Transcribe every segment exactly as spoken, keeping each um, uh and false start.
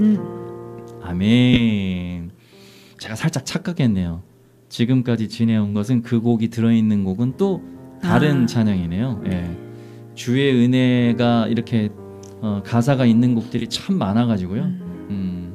아멘. 제가 살짝 착각했네요. 지금까지 지내온 것은 그 곡이 들어있는 곡은 또 다른 아. 찬양이네요. 예. 주의 은혜가 이렇게 어, 가사가 있는 곡들이 참 많아가지고요. 음. 음.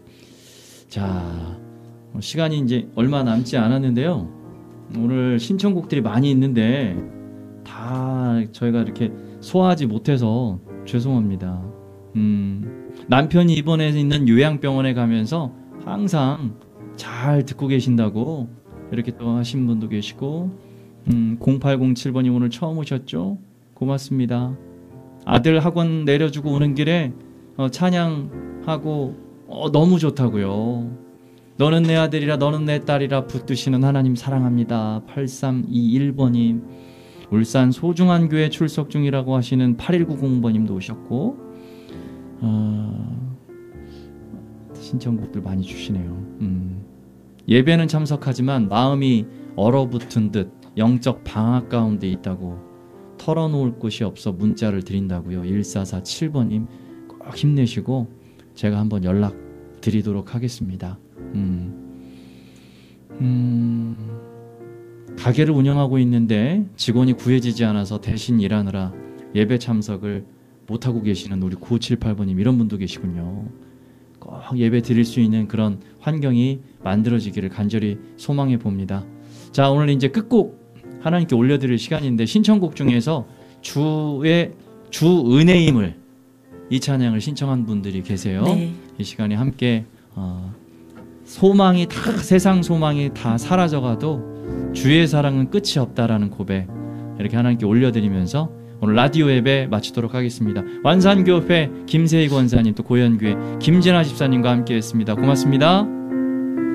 자, 시간이 이제 얼마 남지 않았는데요. 오늘 신청곡들이 많이 있는데 다 저희가 이렇게 소화하지 못해서 죄송합니다. 음, 남편이 입원해 있는 요양병원에 가면서 항상 잘 듣고 계신다고 이렇게 또 하신 분도 계시고, 음, 공팔공칠 번이 오늘 처음 오셨죠? 고맙습니다. 아들 학원 내려주고 오는 길에 어, 찬양하고 어, 너무 좋다고요. 너는 내 아들이라 너는 내 딸이라 붙드시는 하나님 사랑합니다. 팔삼이일 번님, 울산 소중한 교회 출석 중이라고 하시는 팔일구공 번님도 오셨고, 어, 신청곡들 많이 주시네요. 음. 예배는 참석하지만 마음이 얼어붙은 듯 영적 방학 가운데 있다고 털어놓을 곳이 없어 문자를 드린다고요. 일사사칠 번님 꼭 힘내시고 제가 한번 연락 드리도록 하겠습니다. 음. 음. 가게를 운영하고 있는데 직원이 구해지지 않아서 대신 일하느라 예배 참석을 못하고 계시는 우리 구오칠팔 번님, 이런 분도 계시군요. 꼭 예배 드릴 수 있는 그런 환경이 만들어지기를 간절히 소망해 봅니다. 자, 오늘 이제 끝곡 하나님께 올려드릴 시간인데, 신청곡 중에서 주의 주 은혜임을, 이 찬양을 신청한 분들이 계세요. 네. 이 시간에 함께 어, 소망이 다, 세상 소망이 다 사라져가도 주의 사랑은 끝이 없다라는 고백 이렇게 하나님께 올려드리면서 오늘 라디오 예배 마치도록 하겠습니다. 완산교회 김세희 권사님, 또 고현교회 김진아 집사님과 함께 했습니다. 고맙습니다.